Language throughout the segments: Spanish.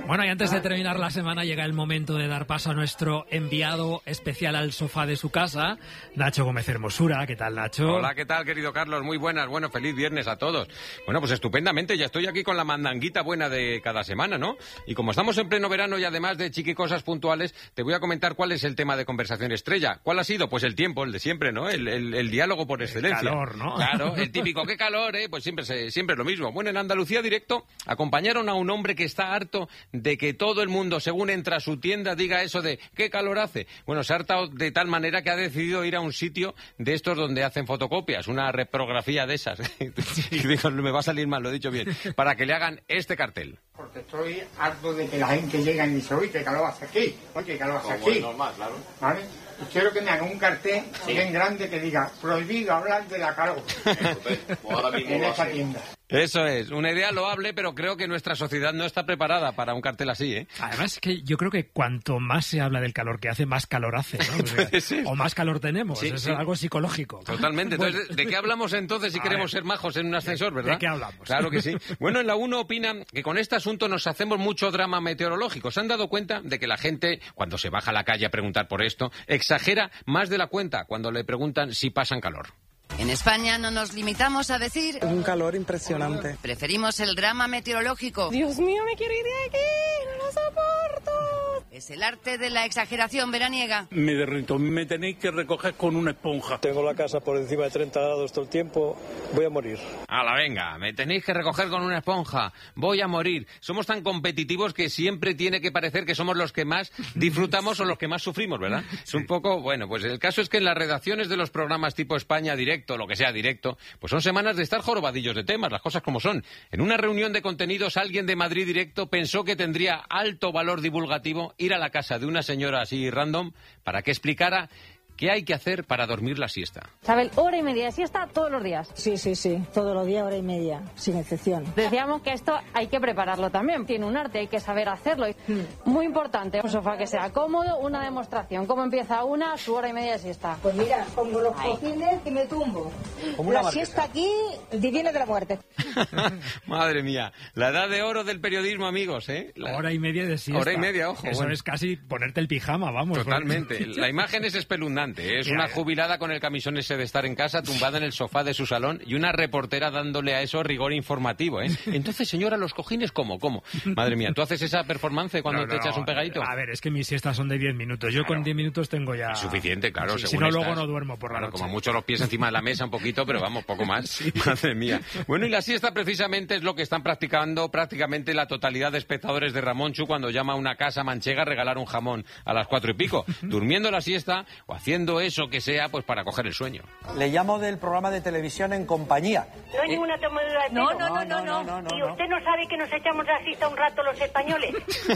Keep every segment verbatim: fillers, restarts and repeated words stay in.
Bueno, y antes de terminar la semana llega el momento de dar paso a nuestro enviado especial al sofá de su casa, Nacho Gómez Hermosura. ¿Qué tal, Nacho? Hola, ¿qué tal, querido Carlos? Muy buenas. Bueno, feliz viernes a todos. Bueno, pues estupendamente. Ya estoy aquí con la mandanguita buena de cada semana, ¿no? Y como estamos en pleno verano y además de chiqui cosas puntuales, te voy a comentar cuál es el tema de conversación estrella. ¿Cuál ha sido? Pues el tiempo, el de siempre, ¿no? El, el, el diálogo por excelencia. El calor, ¿no? Claro, el típico, qué calor, ¿eh? Pues siempre, siempre es lo mismo. Bueno, en Andalucía Directo acompañaron a un hombre que está harto de que todo el mundo, según entra a su tienda, diga eso de qué calor hace. Bueno, se ha hartado de tal manera que ha decidido ir a un sitio de estos donde hacen fotocopias, una reprografía de esas. Digo, me va a salir mal, lo he dicho bien. Para que le hagan este cartel. Porque estoy harto de que la gente llega y dice, oye, qué calor hace aquí, oye, qué calor hace aquí. Es normal, claro. ¿Vale? Y quiero que me hagan un cartel sí. bien grande que diga, prohibido hablar de la calor en esta tienda. Eso es, una idea loable, pero creo que nuestra sociedad no está preparada para un cartel así, ¿eh? Además, es que yo creo que cuanto más se habla del calor que hace, más calor hace, ¿no? O, sea, o más calor tenemos, sí, es sí. algo psicológico. Totalmente. Entonces, bueno. ¿de qué hablamos entonces si a queremos ver. ser majos en un ascensor, verdad? ¿De qué hablamos? Claro que sí. Bueno, en la uno opinan que con este asunto nos hacemos mucho drama meteorológico. ¿Se han dado cuenta de que la gente, cuando se baja a la calle a preguntar por esto, exagera más de la cuenta cuando le preguntan si pasan calor? En España no nos limitamos a decir... Un calor impresionante. Preferimos el drama meteorológico. Dios mío, me quiero ir de aquí, no lo soporto. Es el arte de la exageración veraniega. Me derrito, me tenéis que recoger con una esponja. Tengo la casa por encima de treinta grados todo el tiempo, voy a morir. ¡Hala, venga! Me tenéis que recoger con una esponja, voy a morir. Somos tan competitivos que siempre tiene que parecer que somos los que más disfrutamos o los que más sufrimos, ¿verdad? Sí. Es un poco, bueno, pues el caso es que en las redacciones de los programas tipo España Directo, lo que sea directo, pues son semanas de estar jorobadillos de temas, las cosas como son. En una reunión de contenidos, alguien de Madrid Directo pensó que tendría alto valor divulgativo ir a la casa de una señora así random para que explicara qué hay que hacer para dormir la siesta. Isabel, hora y media de siesta todos los días. Sí, sí, sí, todos los días hora y media, sin excepción. Decíamos que esto hay que prepararlo también, tiene un arte, hay que saber hacerlo. Hmm. Muy importante, un sofá que sea cómodo, una demostración. ¿Cómo empieza una? Su hora y media de siesta. Pues mira, pongo los cojines y me tumbo. La siesta aquí viene de la muerte. Madre mía, la edad de oro del periodismo, amigos, ¿eh? La... Hora y media de siesta. Hora y media, ojo. Eso bueno. es casi ponerte el pijama, vamos. Totalmente. Porque... La imagen es espeluznante. Es una jubilada con el camisón ese de estar en casa, tumbada en el sofá de su salón y una reportera dándole a eso rigor informativo, ¿eh? Entonces, señora, los cojines, ¿cómo? ¿Cómo? Madre mía, ¿tú haces esa performance cuando no, no, te echas un pegadito? A ver, es que mis siestas son de diez minutos. Yo claro. con diez minutos tengo ya... Es suficiente, claro. Si, si no, estás... luego no duermo por la claro, noche. Como mucho los pies encima de la mesa un poquito, pero vamos, poco más. Sí. Madre mía. Bueno, y la siesta precisamente es lo que están practicando prácticamente la totalidad de espectadores de Ramonchu cuando llama a una casa manchega a regalar un jamón a las cuatro y pico. Durmiendo la siesta o haciendo eso que sea pues para coger el sueño. Le llamo del programa de televisión En Compañía. No hay ninguna tomadura de pelo. No, no, no, no, no. no, no, ¿Y usted no sabe que nos echamos la siesta un rato los españoles?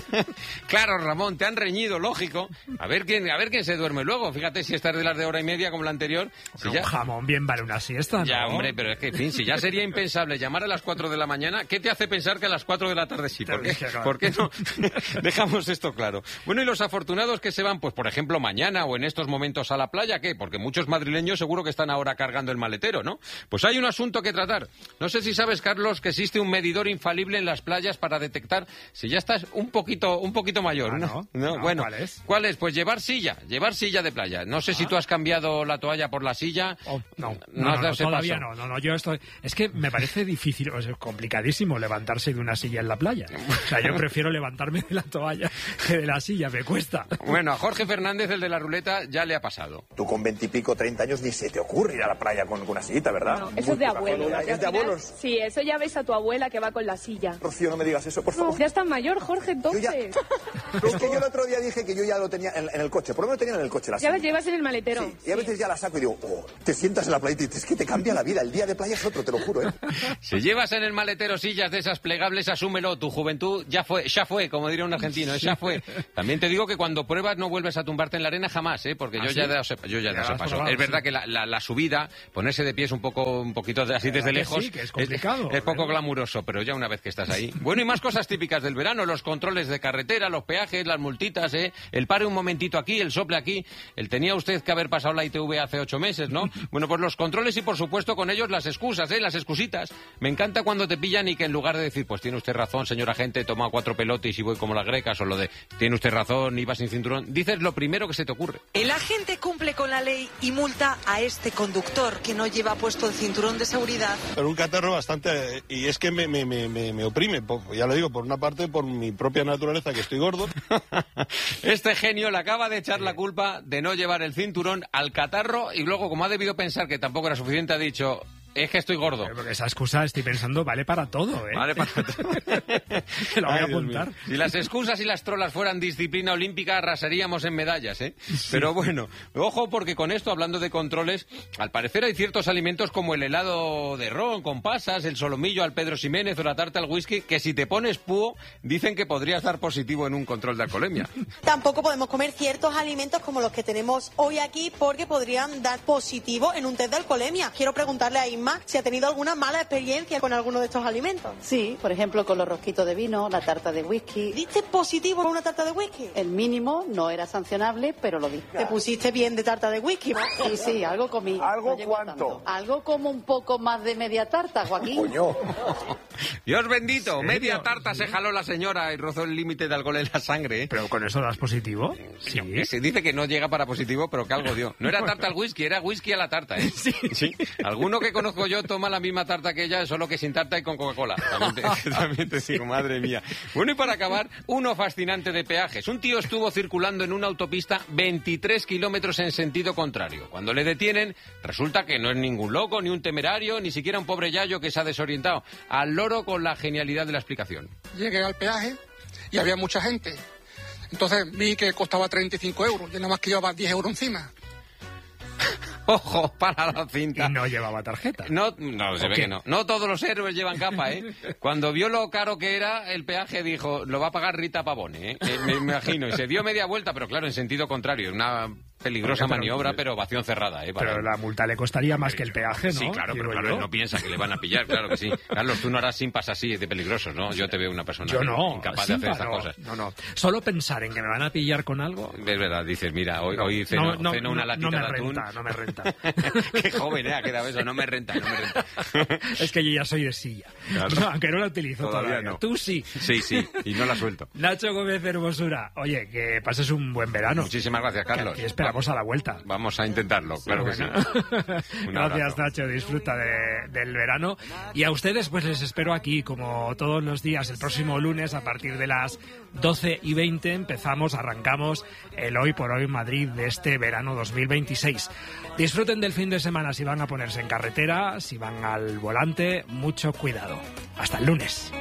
Claro, Ramón, te han reñido, lógico. A ver quién, a ver quién se duerme luego. Fíjate si esta es de las de hora y media como la anterior. Si un ya... jamón bien vale una siesta, Ya, ¿no? hombre, pero es que, en fin, si ya sería impensable llamar a las cuatro de la mañana, ¿qué te hace pensar que a las cuatro de la tarde sí? ¿Por qué, ¿Por qué no? Dejamos esto claro. Bueno, y los afortunados que se van, pues por ejemplo, mañana o en estos momentos a la playa, ¿qué? Porque muchos madrileños seguro que están ahora cargando el maletero, ¿no? Pues hay un asunto que tratar. No sé si sabes, Carlos, que existe un medidor infalible en las playas para detectar si ya estás un poquito un poquito mayor, ah, ¿no? ¿no? no bueno, ¿cuál es? ¿Cuál es? Pues llevar silla, llevar silla de playa. No sé ah. si tú has cambiado la toalla por la silla. Oh, no, no, no, no, no todavía paso. no, no, no, yo estoy... Es que me parece difícil, o sea, complicadísimo levantarse de una silla en la playa. O sea, yo prefiero levantarme de la toalla que de la silla, me cuesta. Bueno, a Jorge Fernández, el de la ruleta, ya le ha pasado. Tú con veintipico, treinta años ni se te ocurre ir a la playa con, con una sillita, ¿verdad? No, eso es de abuelos. ¿Es de abuelos? Sí, eso ya ves a tu abuela que va con la silla. Rocío, no me digas eso, por favor. No, ya está mayor, Jorge, entonces. Ya... Es que yo el otro día dije que yo ya lo tenía en, en el coche. Por lo menos tenía en el coche la silla. silla. Ya la llevas en el maletero. Sí, y a veces ya la saco y digo, oh, te sientas en la playa y dices, es que te cambia la vida. El día de playa es otro, te lo juro, ¿eh? Si llevas en el maletero sillas de esas plegables, asúmelo. Tu juventud ya fue, ya fue, como diría un argentino, ya fue. También te digo que cuando pruebas no vuelves a tumbarte en la arena jamás, ¿eh? Porque ¿Ah, yo sí? ya he dado ese, yo ya he dado ese paso. Probado, es verdad sí. que la, la, la subida, ponerse de pie es un poco, un poquito de, así desde lejos. Sí, que es complicado. Es, es poco glamuroso, pero ya una vez que estás ahí. Bueno, y más cosas típicas del verano, los controles de carretera, los peajes, las multitas, ¿eh? El pare un momentito aquí, el sople aquí. El tenía usted que haber pasado la I T V hace ocho meses, ¿no? Bueno, pues los controles y por supuesto con ellos las excusas, ¿eh? Las excusitas. Me encanta cuando te pillan y que en lugar de decir, pues tiene usted razón, señor agente, toma cuatro pelotes y voy como las grecas, o lo de, tiene usted razón, iba sin cinturón, dices lo primero que se te ocurre. El agente cumple con la ley y multa a este conductor que no lleva puesto el cinturón de seguridad. Pero un catarro bastante... Y es que me, me, me, me oprime, ya lo digo, por una parte por mi propia naturaleza, que estoy gordo. Este genio le acaba de echar la culpa de no llevar el cinturón al catarro y luego, como ha debido pensar que tampoco era suficiente, ha dicho... Es que estoy gordo. Pero porque esa excusa, estoy pensando, vale para todo, ¿eh? Vale para todo. Lo voy Ay, a Dios apuntar. mío. Si las excusas y las trolas fueran disciplina olímpica, arrasaríamos en medallas, ¿eh? Sí. Pero bueno, ojo, porque con esto, hablando de controles, al parecer hay ciertos alimentos como el helado de ron con pasas, el solomillo al Pedro Ximénez o la tarta al whisky, que si te pones púo, dicen que podrías dar positivo en un control de alcoholemia. Tampoco podemos comer ciertos alimentos como los que tenemos hoy aquí porque podrían dar positivo en un test de alcoholemia. Quiero preguntarle a Inma si ha tenido alguna mala experiencia con alguno de estos alimentos. Sí, por ejemplo, con los rosquitos de vino, la tarta de whisky. ¿Diste positivo con una tarta de whisky? El mínimo no era sancionable, pero lo di. Te pusiste bien de tarta de whisky, ¿no? Sí, sí, algo comí. ¿Algo no cuánto? Algo como un poco más de media tarta, Joaquín. Coño. Dios bendito, media tarta se jaló la señora y rozó el límite de alcohol en la sangre, ¿eh? ¿Pero con eso das positivo? Sí. Que se dice que no llega para positivo, pero que algo dio. No era tarta al whisky, era whisky a la tarta, ¿eh? Sí. Sí. Alguno que conozco yo toma la misma tarta que ella, solo que sin tarta y con Coca-Cola. También te, también te digo, madre mía. Bueno, y para acabar, uno fascinante de peajes. Un tío estuvo circulando en una autopista veintitrés kilómetros en sentido contrario. Cuando le detienen, resulta que no es ningún loco, ni un temerario, ni siquiera un pobre yayo que se ha desorientado. Al loro con la genialidad de la explicación. Llegué al peaje y había mucha gente. Entonces vi que costaba treinta y cinco euros, y nada más que llevaba diez euros encima. Ojo, para la cinta. Y no llevaba tarjeta. No, no, se ve que no. No todos los héroes llevan capa, ¿eh? Cuando vio lo caro que era el peaje, dijo, lo va a pagar Rita Pavone, ¿eh? eh me imagino. Y se dio media vuelta, pero claro, en sentido contrario. Una peligrosa Oye, pero, maniobra, pero ovación cerrada, ¿eh? Para pero la multa le costaría más que el peaje, ¿no? Sí, claro, pero Digo claro, yo. él no piensa que le van a pillar, claro que sí. Carlos, tú no harás simpas así de peligrosos, ¿no? Yo te veo una persona Yo no, incapaz de hacer simpa, estas no, cosas. No, no. Solo pensar en que me van a pillar con algo... Es verdad, dices, mira, hoy, hoy ceno, no, no, ceno una no, latita no me de atún. renta, no me renta. Qué joven, ¿eh? Ha quedado eso, no me renta, no me renta. Es que yo ya soy de silla. Claro. No, aunque no la utilizo Todavía todavía. no. Tú sí. Sí, sí, y no la suelto. Nacho Gómez Hermosura, oye, que pases un buen verano. Muchísimas gracias, Carlos. Y esperamos a la vuelta. Vamos a intentarlo, claro que sí. Un Gracias, abrazo. Nacho. Disfruta de- del verano. Y a ustedes, pues les espero aquí, como todos los días, el próximo lunes, a partir de las doce y veinte. Empezamos, arrancamos el Hoy por Hoy Madrid de este verano dos mil veintiséis. Disfruten del fin de semana si van a ponerse en carretera, si van al volante. Mucho cuidado. Hasta el lunes.